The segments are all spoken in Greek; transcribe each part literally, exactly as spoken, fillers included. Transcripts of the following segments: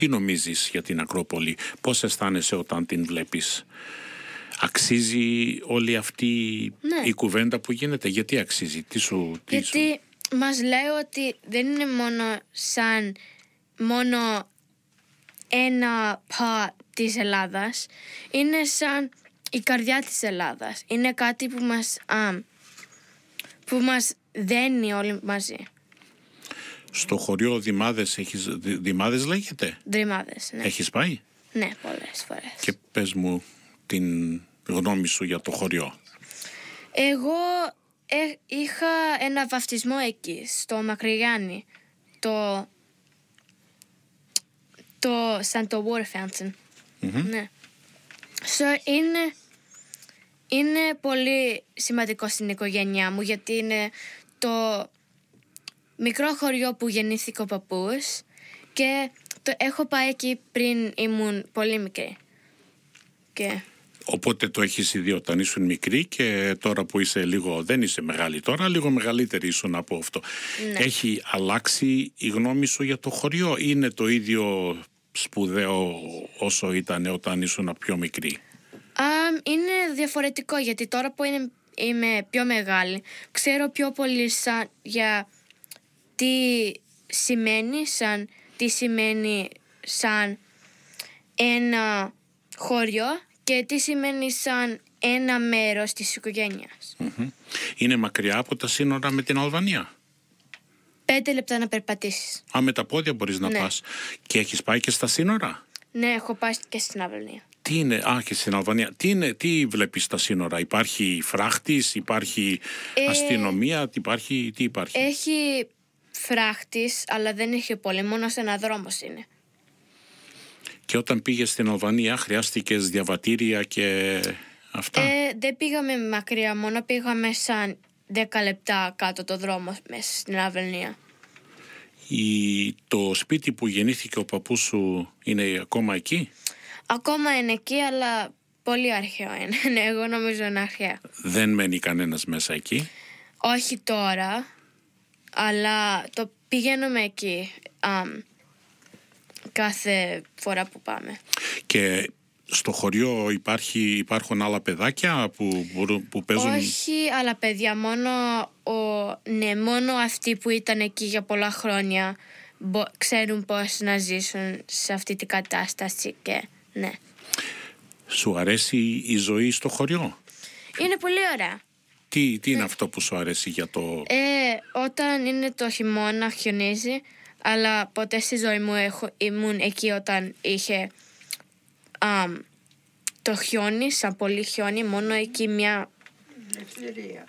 Τι νομίζεις για την Ακρόπολη, πώς αισθάνεσαι όταν την βλέπεις? Αξίζει όλη αυτή ναι. η κουβέντα που γίνεται? Γιατί αξίζει? Τι σου, τι Γιατί σου... μας λέει ότι δεν είναι μόνο σαν μόνο ένα part της Ελλάδας. Είναι σαν η καρδιά της Ελλάδας. Είναι κάτι που μας, α, που μας δένει όλοι μαζί. Στο χωριό Δημάδες, έχεις, Δημάδες λέγεται? Δημάδες, ναι. Έχεις πάει? Ναι, πολλές φορές. Και πες μου την γνώμη σου για το χωριό. Εγώ ε, είχα ένα βαφτισμό εκεί, στο Μακρυγιάννη. Το, το σαν το water fountain. Mm-hmm. Ναι. So, είναι, είναι πολύ σημαντικό στην οικογένειά μου, γιατί είναι το μικρό χωριό που γεννήθηκε ο παππούς και το έχω πάει εκεί πριν ήμουν πολύ μικρή. Και... Οπότε το έχεις ήδη όταν ήσουν μικρή και τώρα που είσαι λίγο, δεν είσαι μεγάλη τώρα, λίγο μεγαλύτερη ήσουν από αυτό. Ναι. Έχει αλλάξει η γνώμη σου για το χωριό? Είναι το ίδιο σπουδαίο όσο ήταν όταν ήσουν πιο μικρή? Um, είναι διαφορετικό, γιατί τώρα που είναι, είμαι πιο μεγάλη, ξέρω πιο πολύ σαν, για τι σημαίνει σαν, τι σημαίνει σαν ένα χωριό και τι σημαίνει σαν ένα μέρος της οικογένειας. Mm-hmm. Είναι μακριά από τα σύνορα με την Αλβανία? Πέντε λεπτά να περπατήσεις. Α, με τα πόδια μπορείς να ναι. πας. Και έχεις πάει και στα σύνορα? Ναι, έχω πάει και στην Αλβανία. Τι είναι, α, και στην Αλβανία. Τι, είναι, τι βλέπεις στα σύνορα? Υπάρχει φράχτης, υπάρχει ε, αστυνομία, υπάρχει, τι υπάρχει? Έχει φράχτης, αλλά δεν έχει πολύ, μόνο σε ένα δρόμος είναι. Και όταν πήγες στην Αλβανία χρειάστηκες διαβατήρια και αυτά? Ε, δεν πήγαμε μακριά, μόνο πήγαμε σαν δέκα λεπτά κάτω το δρόμο μέσα στην Αλβανία. Η, το σπίτι που γεννήθηκε ο παππούς σου είναι ακόμα εκεί? Ακόμα είναι εκεί, αλλά πολύ αρχαίο είναι. Ναι, εγώ νομίζω είναι αρχαίο. Δεν μένει κανένας μέσα εκεί? Όχι τώρα, αλλά το πηγαίνουμε εκεί α, κάθε φορά που πάμε. Και στο χωριό υπάρχει, υπάρχουν άλλα παιδάκια που, που παίζουν? Όχι άλλα παιδιά, μόνο, ο, ναι, μόνο αυτοί που ήταν εκεί για πολλά χρόνια μπο, ξέρουν πώς να ζήσουν σε αυτή την κατάσταση και ναι. Σου αρέσει η ζωή στο χωριό? Είναι πολύ ωραία. Τι, τι είναι ναι. αυτό που σου αρέσει για το... Ε, όταν είναι το χειμώνα χιονίζει, αλλά ποτέ στη ζωή μου έχω, ήμουν εκεί όταν είχε α, το χιόνι, σαν πολύ χιόνι, μόνο εκεί μια... Ελευθερία.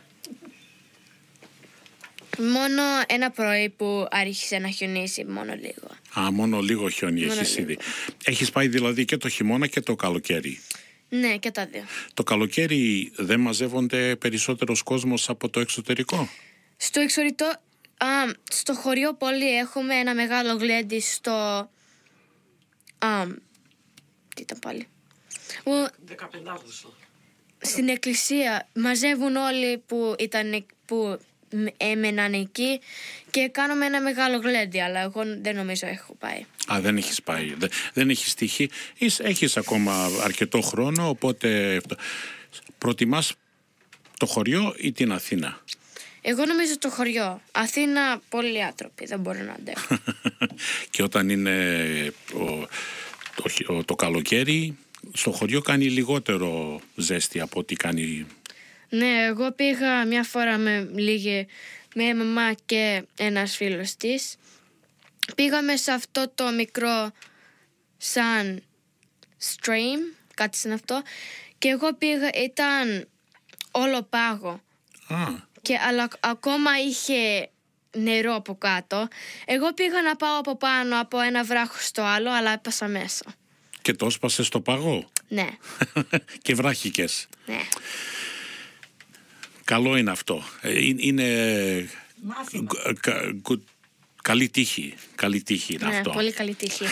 Μόνο ένα πρωί που άρχισε να χιονίσει, μόνο λίγο. Α, μόνο λίγο χιόνι μόνο έχεις λίγο. ήδη. Έχεις πάει δηλαδή και το χειμώνα και το καλοκαίρι? Ναι, και τα δύο. Το καλοκαίρι δεν μαζεύονται περισσότερος κόσμος από το εξωτερικό? Στο εξωτερικό, α, στο χωριό πολύ έχουμε ένα μεγάλο γλέντι στο... Α, τι ήταν πάλι? δεκαπεντάδοσο. Στην εκκλησία μαζεύουν όλοι που, ήταν, που έμεναν εκεί και κάνουμε ένα μεγάλο γλέντι, αλλά εγώ δεν νομίζω έχω πάει. Α, δεν έχεις πάει, δεν, δεν έχεις τύχει. Έχεις ακόμα αρκετό χρόνο, οπότε προτιμάς το χωριό ή την Αθήνα? Εγώ νομίζω το χωριό. Αθήνα πολλοί άνθρωποι δεν μπορούν να αντέχουν. Και όταν είναι ο, το, το καλοκαίρι, στο χωριό κάνει λιγότερο ζέστη από ό,τι κάνει... Ναι, εγώ πήγα μια φορά με λίγη, με μαμά και ένας φίλος της. Πήγαμε σε αυτό το μικρό σαν stream, κάτι σαν αυτό, και εγώ πήγα, ήταν όλο πάγο. Α. Και αλλά ακόμα είχε νερό από κάτω. Εγώ πήγα να πάω από πάνω από ένα βράχο στο άλλο, αλλά έπασα μέσα. Και το έσπασες στο παγό? Ναι. Και βράχηκες? Ναι. Καλό είναι αυτό. Είναι κα, κα, καλή τύχη. Καλή τύχη είναι ναι, αυτό. Πολύ καλή τύχη.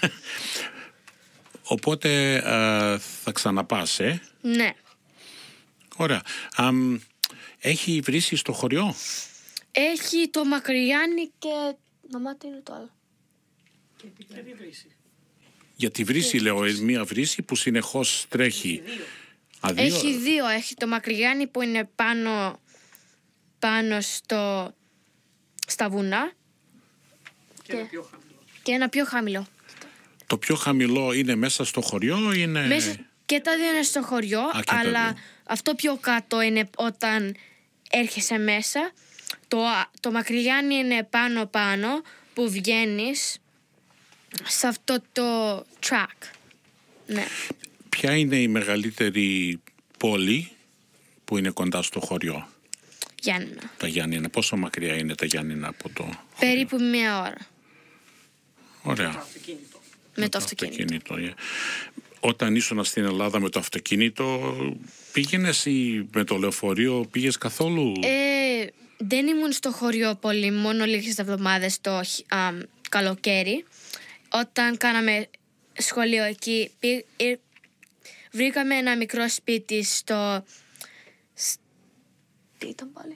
Οπότε α, θα ξαναπάς, ε? Ναι. Ωραία. Α, έχει βρύσει στο χωριό? Έχει το Μακρυγιάννη και... Μαμά, τι είναι το άλλο? Επί βρύση. Για τη βρύση λέω, μία βρύση που συνεχώς τρέχει. Α, δύο. Έχει δύο. Έχει το Μακρυγιάννη που είναι πάνω, πάνω στο, στα βουνά. Και, και, ένα πιο χαμηλό. και ένα πιο χαμηλό. Το πιο χαμηλό είναι μέσα στο χωριό, είναι... Μέσα, και τα δύο είναι στο χωριό, Α, αλλά αυτό πιο κάτω είναι όταν έρχεσαι μέσα. Το, το Μακρυγιάννη είναι πάνω-πάνω που βγαίνεις σε αυτό το track. Ναι. Ποια είναι η μεγαλύτερη πόλη που είναι κοντά στο χωριό? Γιάννηνα. Τα Γιάννηνα. Πόσο μακριά είναι τα Γιάννηνα από το χωριό? Περίπου μία ώρα. Ωραία. Το αυτοκίνητο. Με το αυτοκίνητο. αυτοκίνητο. Όταν ήσουν στην Ελλάδα με το αυτοκίνητο, πήγαινες ή με το λεωφορείο πήγες καθόλου? Ε, δεν ήμουν στο χωριό πολύ, μόνο λίγες εβδομάδες το α, καλοκαίρι. Όταν κάναμε σχολείο εκεί, πή, ε, βρήκαμε ένα μικρό σπίτι στο... σ- Τι ήταν πάλι?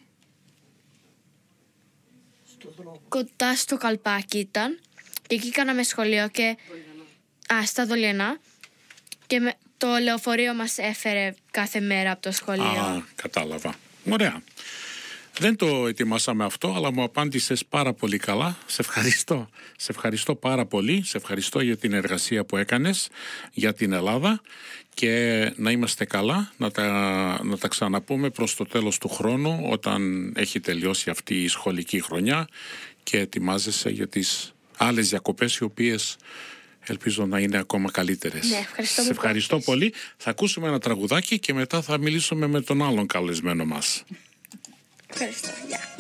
Στο δρόμο. Κοντά στο Καλπάκι ήταν. Και εκεί κάναμε σχολείο και... Α, στα Δολιανά. Και με, το λεωφορείο μας έφερε κάθε μέρα από το σχολείο. Α, κατάλαβα. Ωραία. Δεν το ετοιμάσαμε αυτό, αλλά μου απάντησες πάρα πολύ καλά. Σε ευχαριστώ. Σε ευχαριστώ πάρα πολύ. Σε ευχαριστώ για την εργασία που έκανες για την Ελλάδα και να είμαστε καλά, να τα, να τα ξαναπούμε προς το τέλος του χρόνου όταν έχει τελειώσει αυτή η σχολική χρονιά και ετοιμάζεσαι για τις άλλες διακοπές οι οποίες ελπίζω να είναι ακόμα καλύτερες. Ναι, ευχαριστώ Σε που ευχαριστώ άκουσες. πολύ. Θα ακούσουμε ένα τραγουδάκι και μετά θα μιλήσουμε με τον άλλον καλεσμένο μας. Ευχαριστώ. Γεια.